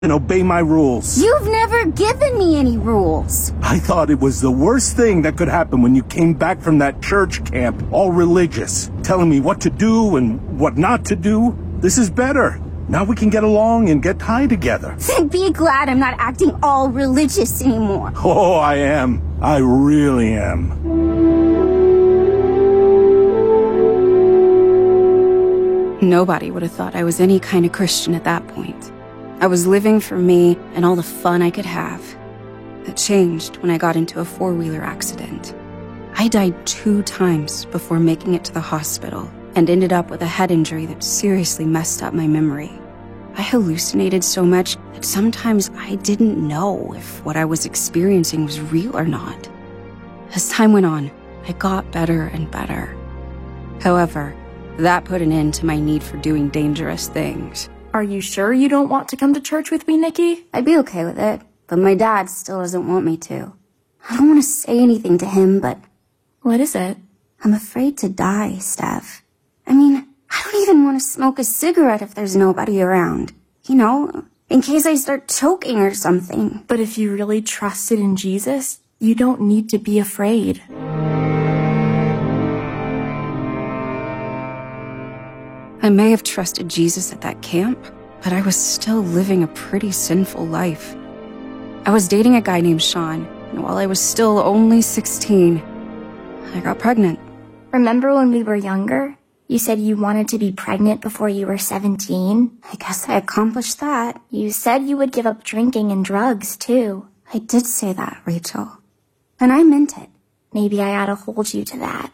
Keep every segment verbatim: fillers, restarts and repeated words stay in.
and obey my rules. You've never given me any rules. I thought it was the worst thing that could happen when you came back from that church camp, all religious, telling me what to do and what not to do. This is better. Now we can get along and get high together. Then be glad I'm not acting all religious anymore. Oh, I am. I really am. Nobody would have thought I was any kind of Christian at that point. I was living for me and all the fun I could have. That changed when I got into a four-wheeler accident. I died two times before making it to the hospital and ended up with a head injury that seriously messed up my memory. I hallucinated so much that sometimes I didn't know if what I was experiencing was real or not. As time went on, I got better and better. However, that put an end to my need for doing dangerous things. Are you sure you don't want to come to church with me, Nikki? I'd be okay with it, but my dad still doesn't want me to. I don't want to say anything to him, but... What is it? I'm afraid to die, Steph. I mean, I don't even want to smoke a cigarette if there's nobody around. You know, in case I start choking or something. But if you really trusted in Jesus, you don't need to be afraid. I may have trusted Jesus at that camp, but I was still living a pretty sinful life. I was dating a guy named Sean, and while I was still only sixteen, I got pregnant. Remember when we were younger? You said you wanted to be pregnant before you were seventeen? I guess I accomplished that. You said you would give up drinking and drugs, too. I did say that, Rachel. And I meant it. Maybe I ought to hold you to that.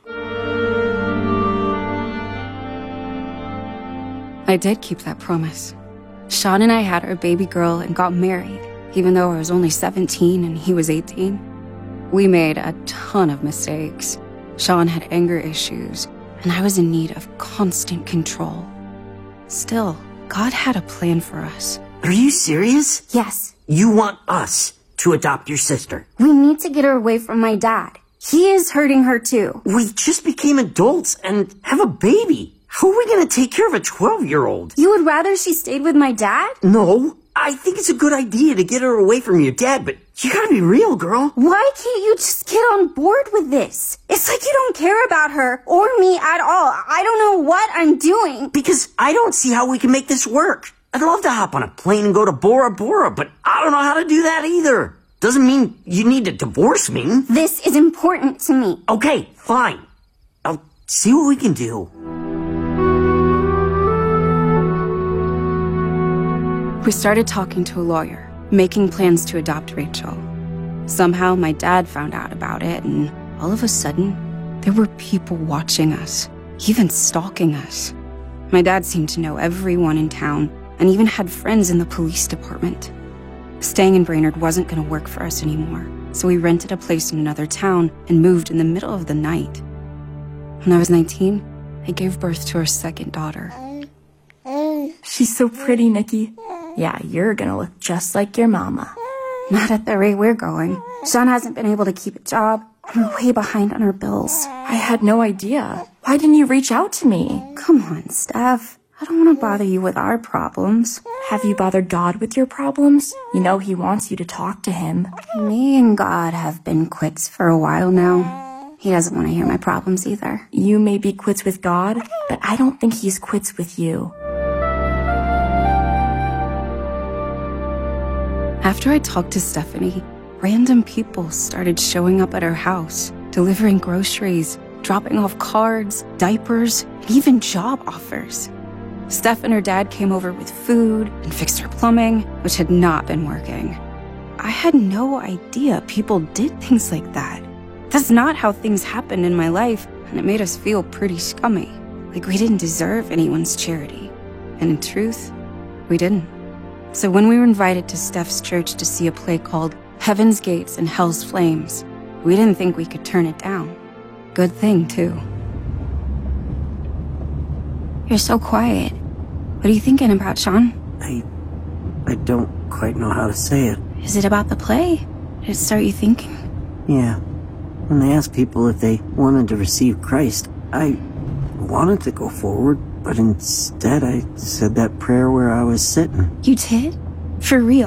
I did keep that promise. Sean and I had our baby girl and got married, even though I was only seventeen and he was eighteen. We made a ton of mistakes. Sean had anger issues, and I was in need of constant control. Still, God had a plan for us. Are you serious? Yes. You want us to adopt your sister? We need to get her away from my dad. He is hurting her too. We just became adults and have a baby. How are we going to take care of a twelve-year-old? You would rather she stayed with my dad? No. I think it's a good idea to get her away from your dad, but you gotta be real, girl. Why can't you just get on board with this? It's like you don't care about her or me at all. I don't know what I'm doing. Because I don't see how we can make this work. I'd love to hop on a plane and go to Bora Bora, but I don't know how to do that either. Doesn't mean you need to divorce me. This is important to me. Okay, fine. I'll see what we can do. We started talking to a lawyer, making plans to adopt Rachel. Somehow my dad found out about it, and all of a sudden, there were people watching us, even stalking us. My dad seemed to know everyone in town, and even had friends in the police department. Staying in Brainerd wasn't going to work for us anymore, so we rented a place in another town and moved in the middle of the night. When I was nineteen, I gave birth to our second daughter. She's so pretty, Nikki. Yeah, you're gonna look just like your mama. Not at the rate we're going. Sean hasn't been able to keep a job. I'm way behind on our bills. I had no idea. Why didn't you reach out to me? Come on, Steph. I don't want to bother you with our problems. Have you bothered God with your problems? You know he wants you to talk to him. Me and God have been quits for a while now. He doesn't want to hear my problems either. You may be quits with God, but I don't think he's quits with you. After I talked to Stephanie, random people started showing up at our house, delivering groceries, dropping off cards, diapers, and even job offers. Steph and her dad came over with food and fixed her plumbing, which had not been working. I had no idea people did things like that. That's not how things happened in my life, and it made us feel pretty scummy, like we didn't deserve anyone's charity. And in truth, we didn't. So when we were invited to Steph's church to see a play called Heaven's Gates and Hell's Flames, we didn't think we could turn it down. Good thing, too. You're so quiet. What are you thinking about, Sean? I... I don't quite know how to say it. Is it about the play? Did it start you thinking? Yeah. When they asked people if they wanted to receive Christ, I wanted to go forward, but instead I said that prayer where I was sitting. You did? For real.